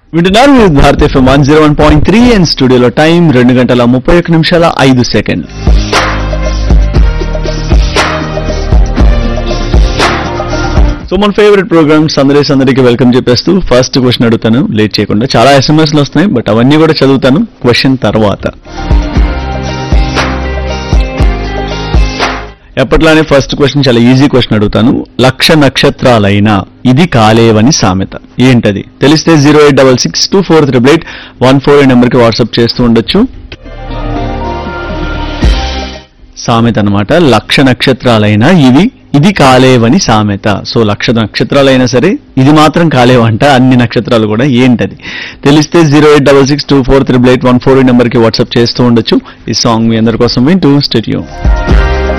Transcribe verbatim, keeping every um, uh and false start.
వింటున్నారు మీరు Bharat FM one zero one point three and స్టూడియోలో టైం రెండు గంటల ముప్పై ఒక్క నిమిషాల ఐదు సెకండ్. సో మన ఫేవరెట్ ప్రోగ్రామ్ సందడి సందడికి వెల్కమ్ చెప్పేస్తూ ఫస్ట్ క్వశ్చన్ అడుగుతాను లేట్ చేయకుండా. చాలా ఎస్ఎంఎస్లు వస్తున్నాయి బట్ అవన్నీ కూడా చదువుతాను క్వశ్చన్ తర్వాత. ఎప్పట్లానే ఫస్ట్ క్వశ్చన్ చాలా ఈజీ క్వశ్చన్ అడుగుతాను. లక్ష నక్షత్రాలైనా ఇది కాలేవని సామెత ఏంటది? తెలిస్తే zero eight double six two four triple eight one four ఈ నెంబర్కి వాట్సాప్ చేస్తూ ఉండొచ్చు. సామెత అనమాట. లక్ష నక్షత్రాలైనా ఇవి ఇది కాలేవని సామెత. సో లక్ష నక్షత్రాలైనా సరే ఇది మాత్రం కాలేవంట, అన్ని నక్షత్రాలు కూడా. ఏంటది? తెలిస్తే zero eight double six two four triple eight one four ఈ నెంబర్కి వాట్సాప్ చేస్తూ ఉండొచ్చు. ఈ సాంగ్ మీ అందరి కోసం వింటూ స్టూడియో.